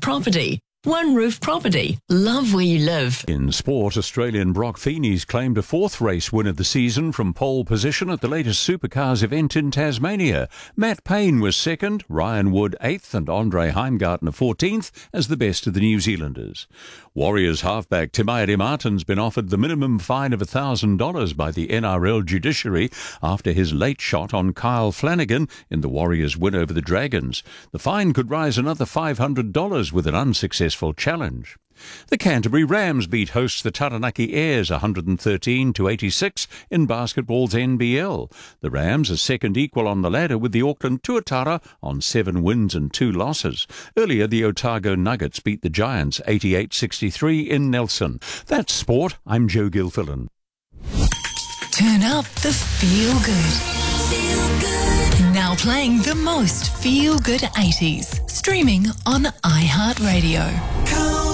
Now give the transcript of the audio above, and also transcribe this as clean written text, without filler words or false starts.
property. One Roof Property. Love where you live. In sport, Australian Brock Feeney's claimed a fourth race win of the season from pole position at the latest Supercars event in Tasmania. Matt Payne was second, Ryan Wood 8th and Andre Heimgartner 14th as the best of the New Zealanders. Warriors halfback Timaire Martin's been offered the minimum fine of $1,000 by the NRL judiciary after his late shot on Kyle Flanagan in the Warriors' win over the Dragons. The fine could rise another $500 with an unsuccessful challenge. The Canterbury Rams beat hosts the Taranaki Airs 113-86 in basketball's NBL. The Rams are second equal on the ladder with the Auckland Tuatara on 7 wins and 2 losses. Earlier, the Otago Nuggets beat the Giants 88-63 in Nelson. That's sport. I'm Joe Gilfillan. Turn up the feel good. Feel good. Now playing the most feel good 80s. Streaming on iHeartRadio.